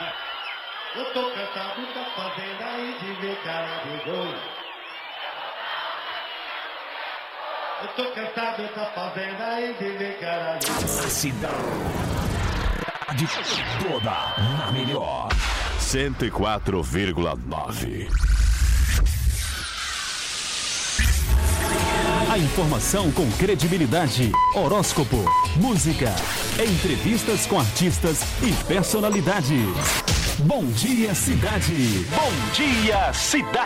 Eu tô cansado da fazenda e de ver cara de gol. Eu tô cansado da fazenda e de ver cara de gol. A cidade toda na melhor 104,9. A informação com credibilidade, horóscopo, música, entrevistas com artistas e personalidades. Bom dia, cidade. Bom dia, cidade.